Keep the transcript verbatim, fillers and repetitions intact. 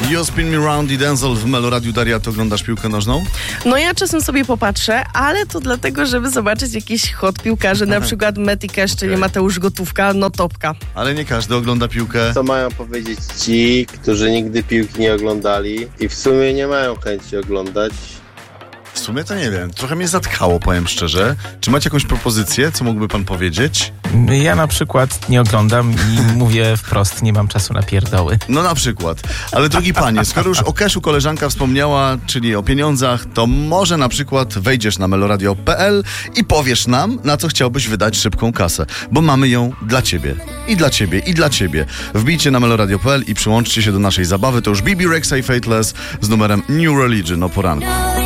You Spin Me Round i Denzel w Meloradiu. Daria, to oglądasz piłkę nożną? No ja czasem sobie popatrzę, ale to dlatego, żeby zobaczyć jakiś hot piłkarzy, na przykład Matty Cash, czyli Okay. Mateusz Gotówka, no topka. Ale nie każdy ogląda piłkę. Co mają powiedzieć ci, którzy nigdy piłki nie oglądali i w sumie nie mają chęci oglądać? W sumie to nie wiem. Trochę mnie zatkało, powiem szczerze. Czy macie jakąś propozycję? Co mógłby pan powiedzieć? Ja na przykład nie oglądam i mówię wprost, nie mam czasu na pierdoły. No na przykład. Ale drogi panie, skoro już o cashu koleżanka wspomniała, czyli o pieniądzach, to może na przykład wejdziesz na meloradio kropka p l i powiesz nam, na co chciałbyś wydać szybką kasę. Bo mamy ją dla ciebie. I dla ciebie, i dla ciebie. Wbijcie na meloradio kropka p l i przyłączcie się do naszej zabawy. To już B B Rexha i Fateless z numerem New Religion o poranku.